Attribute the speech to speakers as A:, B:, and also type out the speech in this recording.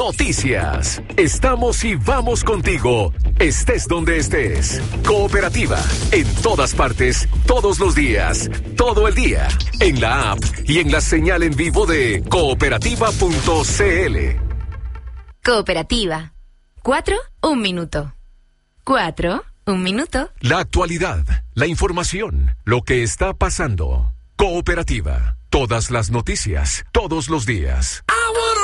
A: Noticias. Estamos y vamos contigo. Estés donde estés. Cooperativa. En todas partes, todos los días, todo el día. En la app y en la señal en vivo de cooperativa.cl.
B: Cooperativa. 4, 1 minuto. 4, 1 minuto.
A: La actualidad, la información, lo que está pasando. Cooperativa. Todas las noticias, todos los días.